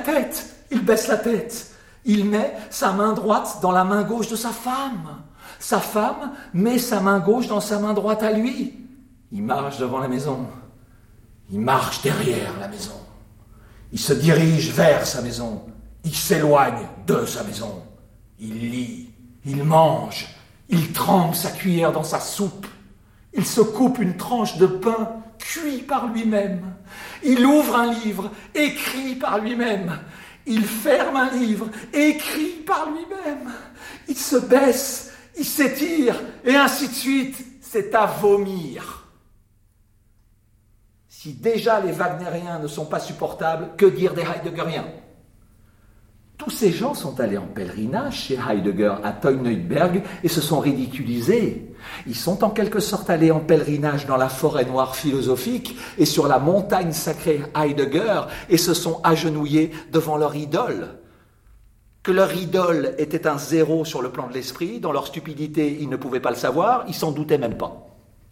tête, il baisse la tête. Il met sa main droite dans la main gauche de sa femme. Sa femme met sa main gauche dans sa main droite à lui. Il marche devant la maison. Il marche derrière la maison. Il se dirige vers sa maison. Il s'éloigne de sa maison. Il lit, il mange, il trempe sa cuillère dans sa soupe. Il se coupe une tranche de pain cuit par lui-même. Il ouvre un livre écrit par lui-même. Il ferme un livre écrit par lui-même. Il se baisse, il s'étire, et ainsi de suite. C'est à vomir. Si déjà les Wagnériens ne sont pas supportables, que dire des Heideggeriens? Tous ces gens sont allés en pèlerinage chez Heidegger à Teuneuberg et se sont ridiculisés. Ils sont en quelque sorte allés en pèlerinage dans la forêt noire philosophique et sur la montagne sacrée Heidegger et se sont agenouillés devant leur idole. Que leur idole était un zéro sur le plan de l'esprit, dans leur stupidité, ils ne pouvaient pas le savoir, ils s'en doutaient même pas.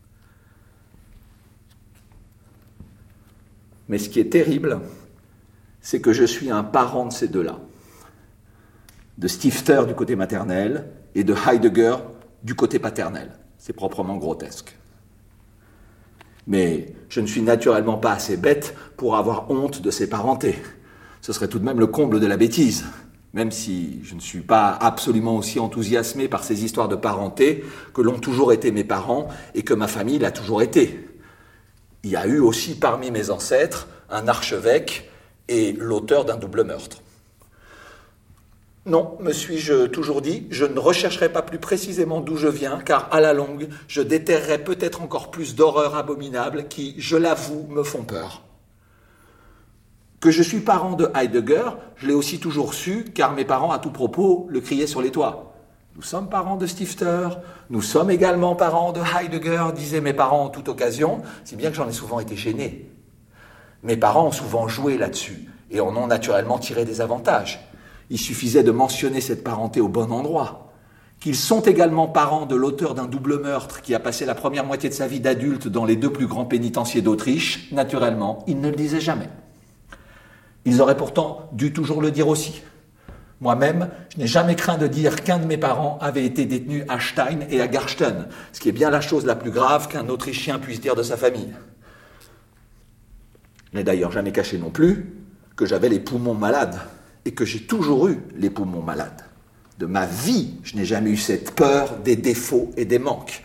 Mais ce qui est terrible, c'est que je suis un parent de ces deux-là. De Stifter du côté maternel et de Heidegger du côté paternel. C'est proprement grotesque. Mais je ne suis naturellement pas assez bête pour avoir honte de ces parentés. Ce serait tout de même le comble de la bêtise, même si je ne suis pas absolument aussi enthousiasmé par ces histoires de parenté que l'ont toujours été mes parents et que ma famille l'a toujours été. Il y a eu aussi parmi mes ancêtres un archevêque et l'auteur d'un double meurtre. Non, me suis-je toujours dit, je ne rechercherai pas plus précisément d'où je viens, car à la longue, je déterrerai peut-être encore plus d'horreurs abominables qui, je l'avoue, me font peur. Que je suis parent de Heidegger, je l'ai aussi toujours su, car mes parents, à tout propos, le criaient sur les toits. Nous sommes parents de Stifter, nous sommes également parents de Heidegger, disaient mes parents en toute occasion, si bien que j'en ai souvent été gêné. Mes parents ont souvent joué là-dessus, et en ont naturellement tiré des avantages. Il suffisait de mentionner cette parenté au bon endroit. Qu'ils sont également parents de l'auteur d'un double meurtre qui a passé la première moitié de sa vie d'adulte dans les 2 plus grands pénitenciers d'Autriche, naturellement, ils ne le disaient jamais. Ils auraient pourtant dû toujours le dire aussi. Moi-même, je n'ai jamais craint de dire qu'un de mes parents avait été détenu à Stein et à Garsten, ce qui est bien la chose la plus grave qu'un Autrichien puisse dire de sa famille. Je n'ai d'ailleurs jamais caché non plus que j'avais les poumons malades. Et que j'ai toujours eu les poumons malades. De ma vie, je n'ai jamais eu cette peur des défauts et des manques.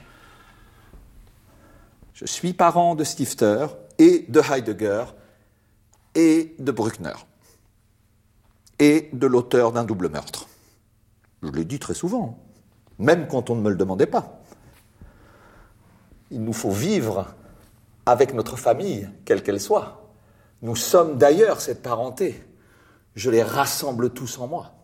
Je suis parent de Stifter et de Heidegger et de Bruckner et de l'auteur d'un double meurtre. Je l'ai dit très souvent, même quand on ne me le demandait pas. Il nous faut vivre avec notre famille, quelle qu'elle soit. Nous sommes d'ailleurs cette parenté. Je les rassemble tous en moi.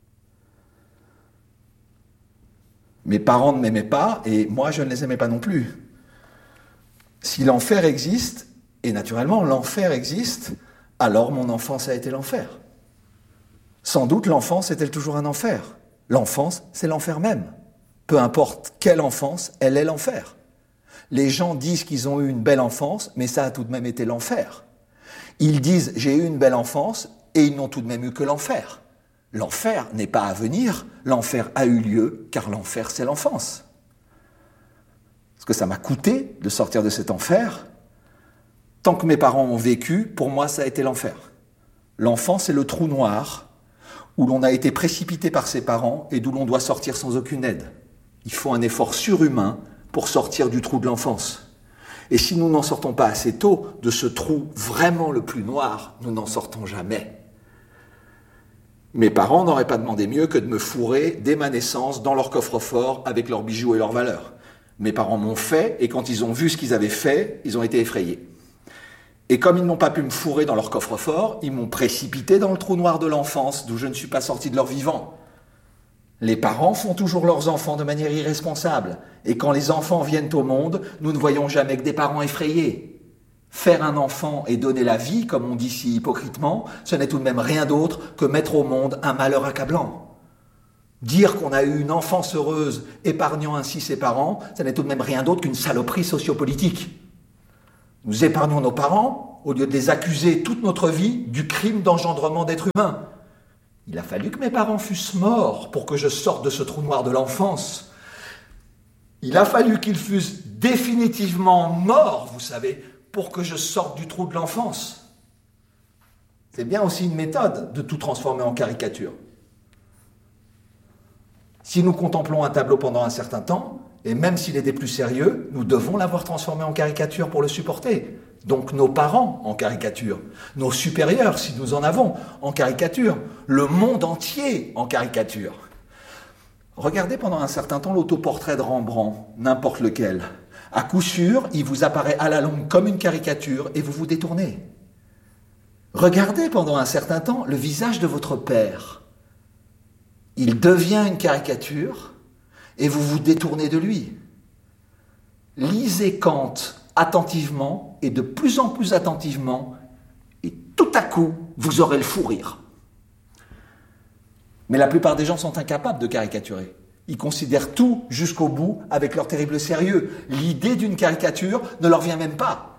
Mes parents ne m'aimaient pas, et moi je ne les aimais pas non plus. Si l'enfer existe, et naturellement l'enfer existe, alors mon enfance a été l'enfer. Sans doute l'enfance est-elle toujours un enfer. L'enfance, c'est l'enfer même. Peu importe quelle enfance, elle est l'enfer. Les gens disent qu'ils ont eu une belle enfance, mais ça a tout de même été l'enfer. Ils disent « j'ai eu une belle enfance », et ils n'ont tout de même eu que l'enfer. L'enfer n'est pas à venir, l'enfer a eu lieu, car l'enfer, c'est l'enfance. Ce que ça m'a coûté de sortir de cet enfer, tant que mes parents ont vécu, pour moi, ça a été l'enfer. L'enfance, c'est le trou noir, où l'on a été précipité par ses parents et d'où l'on doit sortir sans aucune aide. Il faut un effort surhumain pour sortir du trou de l'enfance. Et si nous n'en sortons pas assez tôt de ce trou vraiment le plus noir, nous n'en sortons jamais. Mes parents n'auraient pas demandé mieux que de me fourrer dès ma naissance dans leur coffre-fort avec leurs bijoux et leurs valeurs. Mes parents m'ont fait, et quand ils ont vu ce qu'ils avaient fait, ils ont été effrayés. Et comme ils n'ont pas pu me fourrer dans leur coffre-fort, ils m'ont précipité dans le trou noir de l'enfance, d'où je ne suis pas sorti de leur vivant. Les parents font toujours leurs enfants de manière irresponsable, et quand les enfants viennent au monde, nous ne voyons jamais que des parents effrayés. Faire un enfant et donner la vie, comme on dit si hypocritement, ce n'est tout de même rien d'autre que mettre au monde un malheur accablant. Dire qu'on a eu une enfance heureuse, épargnant ainsi ses parents, ce n'est tout de même rien d'autre qu'une saloperie sociopolitique. Nous épargnons nos parents, au lieu de les accuser toute notre vie du crime d'engendrement d'êtres humains. Il a fallu que mes parents fussent morts pour que je sorte de ce trou noir de l'enfance. Il a fallu qu'ils fussent définitivement morts, vous savez, pour que je sorte du trou de l'enfance. C'est bien aussi une méthode de tout transformer en caricature. Si nous contemplons un tableau pendant un certain temps, et même s'il est des plus sérieux, nous devons l'avoir transformé en caricature pour le supporter. Donc nos parents en caricature, nos supérieurs, si nous en avons, en caricature, le monde entier en caricature. Regardez pendant un certain temps l'autoportrait de Rembrandt, n'importe lequel. À coup sûr, il vous apparaît à la longue comme une caricature et vous vous détournez. Regardez pendant un certain temps le visage de votre père. Il devient une caricature et vous vous détournez de lui. Lisez Kant attentivement et de plus en plus attentivement et tout à coup, vous aurez le fou rire. Mais la plupart des gens sont incapables de caricaturer. Ils considèrent tout jusqu'au bout avec leur terrible sérieux. L'idée d'une caricature ne leur vient même pas.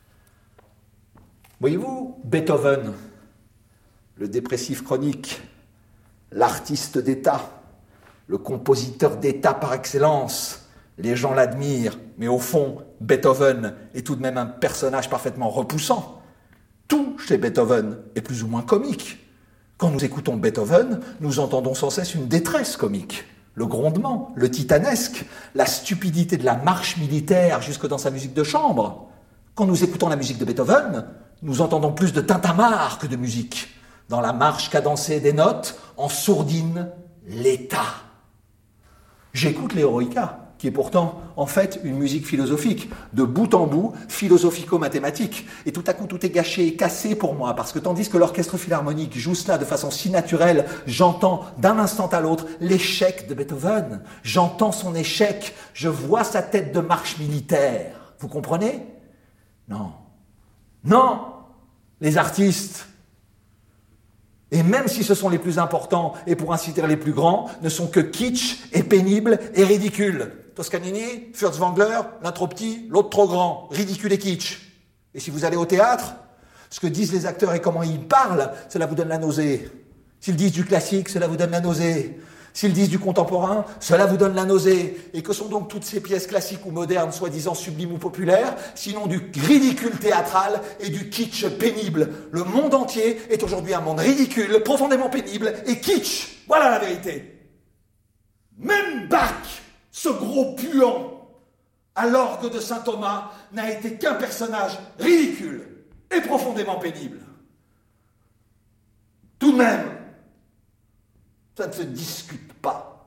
Voyez-vous, Beethoven, le dépressif chronique, l'artiste d'État, le compositeur d'État par excellence, les gens l'admirent, mais au fond, Beethoven est tout de même un personnage parfaitement repoussant. Tout chez Beethoven est plus ou moins comique. Quand nous écoutons Beethoven, nous entendons sans cesse une détresse comique. Le grondement, le titanesque, la stupidité de la marche militaire jusque dans sa musique de chambre. Quand nous écoutons la musique de Beethoven, nous entendons plus de tintamarre que de musique. Dans la marche cadencée des notes, en sourdine, l'état. J'écoute l'Eroica, qui est pourtant, en fait, une musique philosophique, de bout en bout, philosophico-mathématique. Et tout à coup, tout est gâché et cassé pour moi, parce que tandis que l'orchestre philharmonique joue cela de façon si naturelle, j'entends d'un instant à l'autre l'échec de Beethoven. J'entends son échec, je vois sa tête de marche militaire. Vous comprenez? Non. Non! Les artistes, et même si ce sont les plus importants et pour ainsi dire les plus grands, ne sont que kitsch et pénibles et ridicules. Toscanini, Furtwängler, l'un trop petit, l'autre trop grand, ridicule et kitsch. Et si vous allez au théâtre, ce que disent les acteurs et comment ils parlent, cela vous donne la nausée. S'ils disent du classique, cela vous donne la nausée. S'ils disent du contemporain, cela vous donne la nausée. Et que sont donc toutes ces pièces classiques ou modernes, soi-disant sublimes ou populaires, sinon du ridicule théâtral et du kitsch pénible. Le monde entier est aujourd'hui un monde ridicule, profondément pénible et kitsch. Voilà la vérité. Même Bach, ce gros puant, à l'orgue de saint Thomas, n'a été qu'un personnage ridicule et profondément pénible. Tout de même, ça ne se discute pas.